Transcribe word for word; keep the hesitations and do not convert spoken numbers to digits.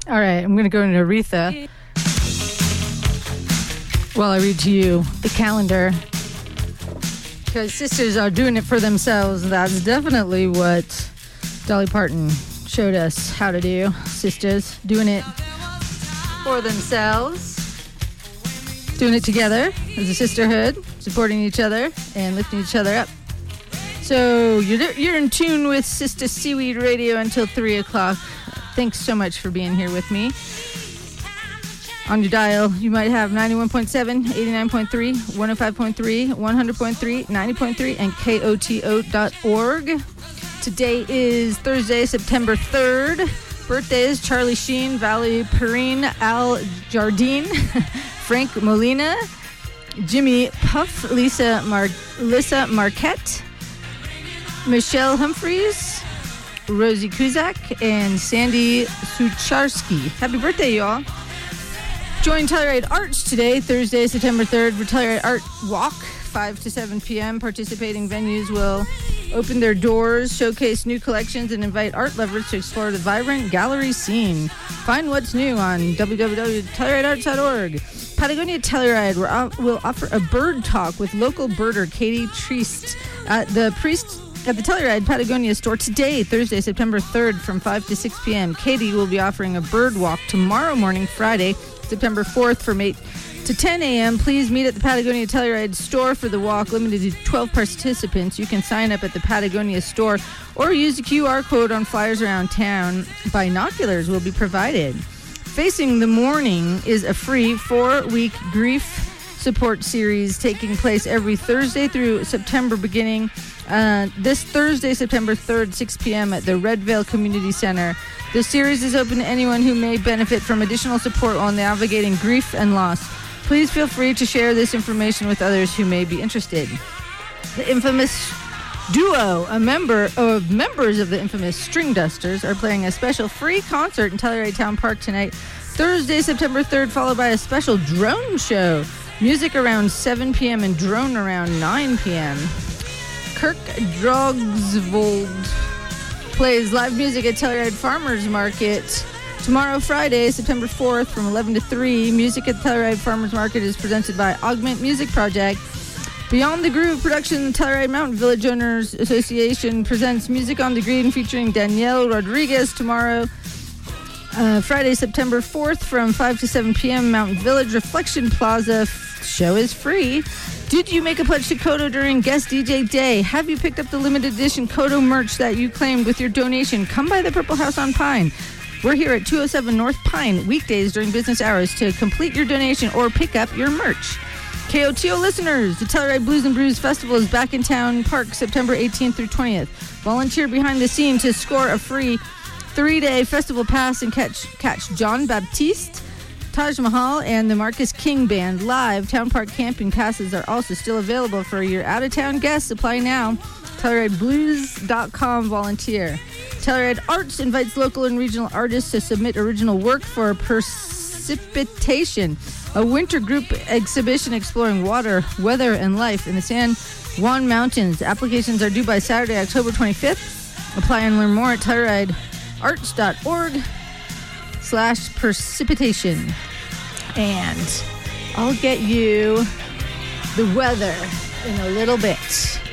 All right, I'm going to go into Aretha while I read to you the calendar. Because sisters are doing it for themselves. That's definitely what Dolly Parton showed us how to do. Sisters doing it for themselves. Doing it together as a sisterhood, supporting each other and lifting each other up. So you're, you're in tune with Sister Seaweed Radio until three o'clock. Thanks so much for being here with me. On your dial, you might have ninety-one point seven, eighty-nine point three, one oh five point three, one hundred point three, ninety point three, and K O T O dot org. Today is Thursday, September third. Birthdays: Charlie Sheen, Valerie Perrine, Al Jardine, Frank Molina, Jimmy Puff, Lisa Mar- Lisa Marquette, Michelle Humphreys, Rosie Kuzak, and Sandy Sucharski. Happy birthday, y'all. Join Telluride Arts today, Thursday, September third, for Telluride Art Walk, five to seven p.m. Participating venues will open their doors, showcase new collections, and invite art lovers to explore the vibrant gallery scene. Find what's new on w w w dot telluride arts dot org. Patagonia Telluride will offer a bird talk with local birder Katie Triest at the Priest at the Telluride Patagonia store today, Thursday, September third, from five to six p.m. Katie will be offering a bird walk tomorrow morning, Friday, September fourth, from eight to ten a.m. Please meet at the Patagonia Telluride store for the walk, limited to twelve participants. You can sign up at the Patagonia store or use the Q R code on flyers around town. Binoculars will be provided. Facing the Morning is a free four-week grief support series taking place every Thursday through September, beginning uh, this Thursday, September third, six p.m. at the Red Vale Community Center. The series is open to anyone who may benefit from additional support while navigating grief and loss. Please feel free to share this information with others who may be interested. The infamous duo, a member of members of the infamous String Dusters, are playing a special free concert in Telluride Town Park tonight, Thursday, September third, followed by a special drone show. Music around seven p.m. and drone around nine p.m. Kirk Drogsvold plays live music at Telluride Farmers Market tomorrow, Friday, September fourth, from eleven to three. Music at Telluride Farmers Market is presented by Augment Music Project. Beyond the Groove production, Telluride Mountain Village Owners Association presents Music on the Green featuring Danielle Rodriguez tomorrow, uh, Friday, September fourth, from five to seven p.m. Mountain Village Reflection Plaza. Show is free. Did you make a pledge to Kodo during Guest D J Day? Have you picked up the limited edition Kodo merch that you claimed with your donation? Come by the Purple House on Pine. We're here at two oh seven North Pine weekdays during business hours to complete your donation or pick up your merch. K O T O listeners, the Telluride Blues and Brews Festival is back in Town Park September eighteenth through twentieth. Volunteer behind the scene to score a free three-day festival pass and catch catch John Baptiste, Taj Mahal, and the Marcus King Band live. Town Park camping passes are also still available for your out-of-town guests. Apply now. Telluride Blues dot com volunteer. Telluride Arts invites local and regional artists to submit original work for Precipitation, a winter group exhibition exploring water, weather, and life in the San Juan Mountains. Applications are due by Saturday, October twenty-fifth. Apply and learn more at telluride arts dot org slash precipitation. And I'll get you the weather in a little bit.